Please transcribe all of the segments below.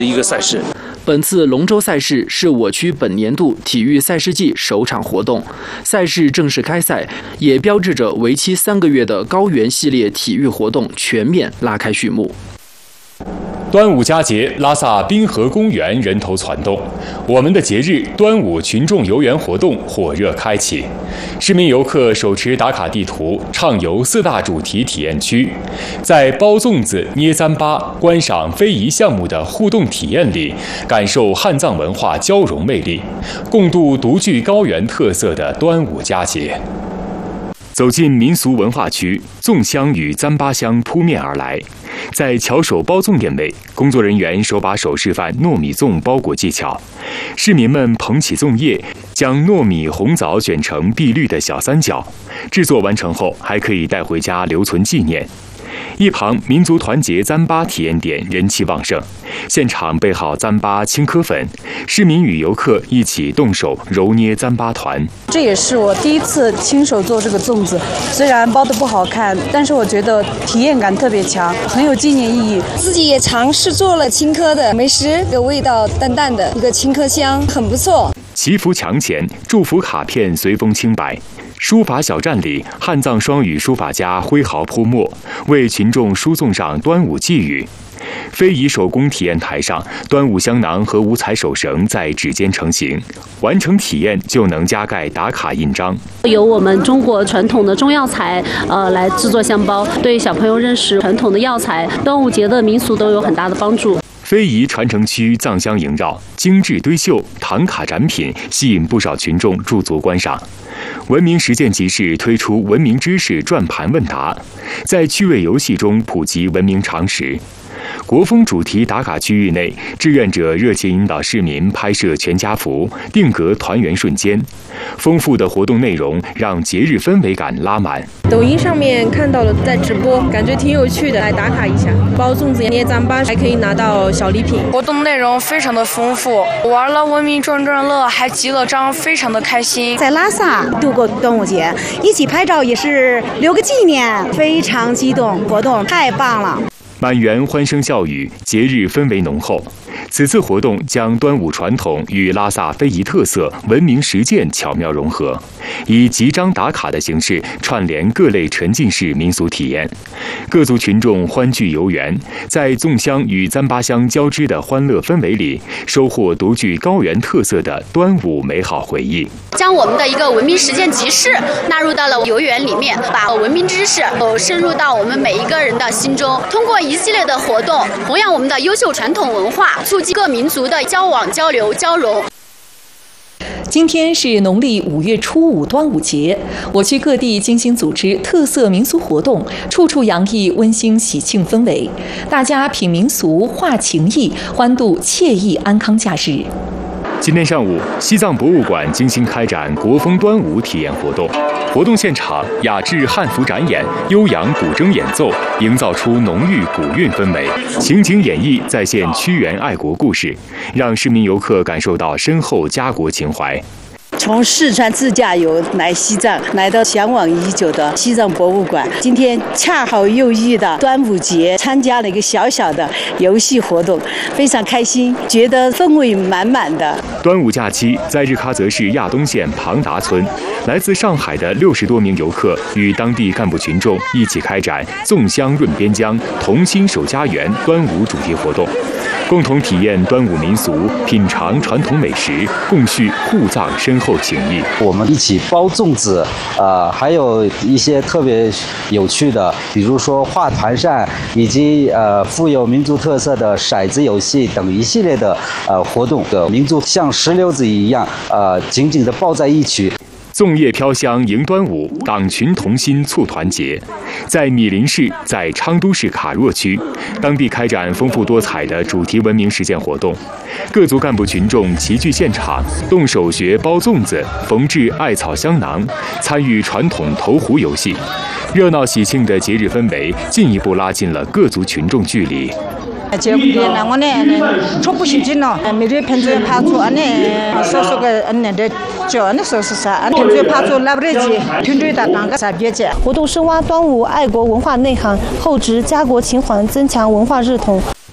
一个赛事。 本次龙舟赛事是我区本年度体育赛事季首场活动，赛事正式开赛，也标志着为期3个月的高原系列体育活动全面拉开序幕。 端午佳节，拉萨滨河公园人头攒动。我们的节日端午群众游园活动火热开启，市民游客手持打卡地图，畅游4大主题体验区，在包粽子、捏糌粑、观赏非遗项目的互动体验里，感受汉藏文化交融魅力，共度独具高原特色的端午佳节。走进民俗文化区，粽香与糌粑香扑面而来。在巧手包粽点位，工作人员手把手示范糯米粽包裹技巧，市民们捧起粽叶，将糯米、红枣卷成碧绿的小三角，制作完成后还可以带回家留存纪念。一旁民族团结糌粑体验点人气旺盛，现场备好糌粑青稞粉，市民与游客一起动手揉捏糌粑团。 这也是我第一次亲手做这个粽子，虽然包得不好看，但是我觉得体验感特别强，很有纪念意义。 自己也尝试做了青稞的美食，这个味道淡淡的，一个青稞香，很不错。 祈福墙前，祝福卡片随风轻摆。书法小站里，汉藏双语书法家挥毫泼墨，为群众输送上端午寄语。非遗手工体验台上，端午香囊和五彩手绳在指尖成型，完成体验就能加盖打卡印章。 由我们中国传统的中药材来制作香包，对小朋友认识传统的药材、端午节的民俗都有很大的帮助。 非遗传承区藏香萦绕，精致堆绣、唐卡展品吸引不少群众驻足观赏。文明实践集市推出文明知识转盘问答，在趣味游戏中普及文明常识。国风主题打卡区域内，志愿者热情引导市民拍摄全家福，定格团圆瞬间。丰富的活动内容让节日氛围感拉满。 抖音上面看到了在直播，感觉挺有趣的，来打卡一下。包粽子、捏糌粑还可以拿到小礼品。 活动内容非常的丰富，玩了文明转转乐，还集了章，非常的开心。 在拉萨度过端午节，一起拍照也是留个纪念，非常激动，活动太棒了。 满园欢声笑语，节日氛围浓厚。此次活动将端午传统与拉萨非遗特色、文明实践巧妙融合，以集章打卡的形式串联各类沉浸式民俗体验。各族群众欢聚游园，在粽香与糌粑香交织的欢乐氛围里，收获独具高原特色的端午美好回忆。 将我们的一个文明实践集市纳入到了游园里面，把文明知识深入到我们每一个人的心中，通过一系列的活动，弘扬我们的优秀传统文化，促进各民族的交往、交流、交融。 今天是农历5月初5端午节，我区各地精心组织特色民俗活动，处处洋溢温馨喜庆氛围，大家品民俗、话情谊，欢度惬意安康假日。 今天上午，西藏博物馆精心开展国风端午体验活动。活动现场，雅致汉服展演、悠扬古筝演奏，营造出浓郁古韵氛围。情景演绎再现屈原爱国故事，让市民游客感受到深厚家国情怀。 从四川自驾游来西藏，来到向往已久的西藏博物馆，今天恰好又遇到端午节，参加了一个小小的游戏活动，非常开心，觉得氛围满满的。 端午假期，在日喀则市亚东县庞达村，来自上海的60多名游客与当地干部群众一起开展粽香润边疆、同心守家园端午主题活动，共同体验端午民俗，品尝传统美食，共叙沪藏深厚情谊。 我们一起包粽子，还有一些特别有趣的，比如说画团扇，以及富有民族特色的骰子游戏等一系列的活动的民族像石榴子一样紧紧地抱在一起。 粽叶飘香迎端午，党群同心促团结。在米林市，在昌都市卡若区，当地开展丰富多彩的主题文明实践活动，各族干部群众齐聚现场，动手学包粽子、缝制艾草香囊，参与传统投壶游戏，热闹喜庆的节日氛围进一步拉近了各族群众距离。 节骨眼呢，我呢初步行进了，每日平时跑出呢，说个的叫呢说是啥，平时跑出来不得去，团队的当个啥别介。 活动深挖端午爱国文化内涵，厚植家国情怀，增强文化认同。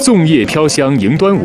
粽叶飘香迎端午。